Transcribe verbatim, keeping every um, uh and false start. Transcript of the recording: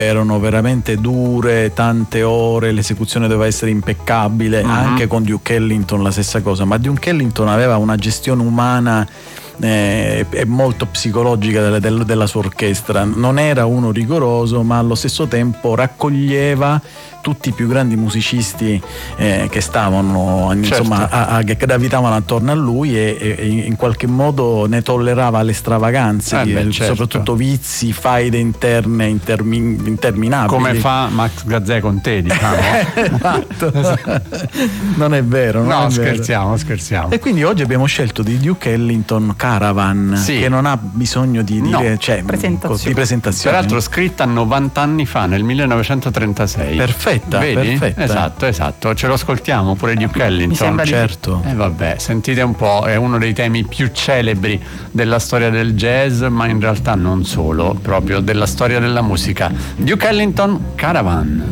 erano veramente dure, tante ore, l'esecuzione doveva essere impeccabile, uh-huh. Anche con Duke Ellington la stessa cosa, ma Duke Ellington aveva una gestione umana eh, e molto psicologica della, della, della sua orchestra. Non era uno rigoroso, ma allo stesso tempo raccoglieva tutti i più grandi musicisti eh, che stavano, insomma, certo. a, a, che gravitavano attorno a lui e, e in qualche modo ne tollerava le stravaganze, eh di, beh, certo. soprattutto vizi, faide interne intermi, interminabili. Come fa Max Gazzè con te, diciamo. Esatto. Non è vero. Non no, è scherziamo, vero. scherziamo. E quindi oggi abbiamo scelto di Duke Ellington Caravan, sì. Che non ha bisogno di dire, no. cioè, presentazione. di presentazione. Peraltro scritta novanta anni fa, nel millenovecentotrentasei. Perfetto. Vedi? Perfetta. Esatto, esatto. Ce lo ascoltiamo pure Duke Ellington. Mi sembra certo. E eh, vabbè, sentite un po', è uno dei temi più celebri della storia del jazz, ma in realtà non solo, proprio della storia della musica. Duke Ellington, Caravan.